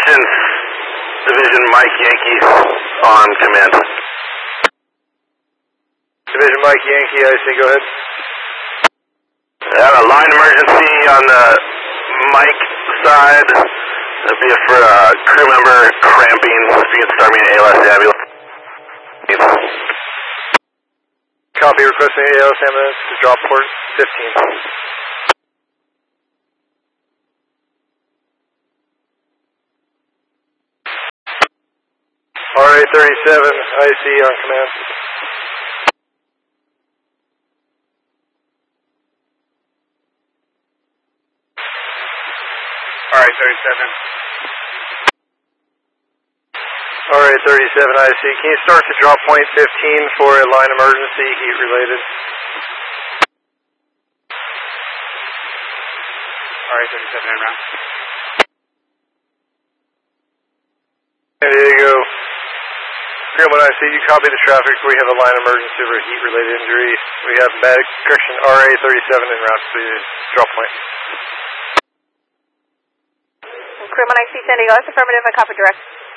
Mission, Division Mike Yankee on command. Division Mike Yankee, IC, go ahead. A line emergency on the Mike side. That'd be for a crew member cramping. Being starting an ALS ambulance. Copy, requesting ALS ambulance to drop port 15. RA-37, IC on command. RA-37. RA-37, IC, can you start to drop point 15 for a line emergency, heat related? RA-37 en route. San Diego, Greenwood IC, you copy the traffic. We have a line emergency for a heat related injury. We have medic, correction, RA-37 en route to the drop point. Crewman IC, San Diego, that's affirmative, I copy direct.